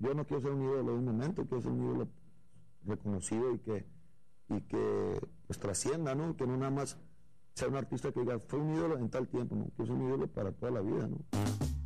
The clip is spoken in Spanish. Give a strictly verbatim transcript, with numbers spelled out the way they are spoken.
yo no quiero ser un ídolo de un momento, quiero ser un ídolo reconocido y que, y que pues trascienda, ¿no? Que no nada más sea un artista que diga, fue un ídolo en tal tiempo, ¿no? Que es un ídolo para toda la vida, ¿no?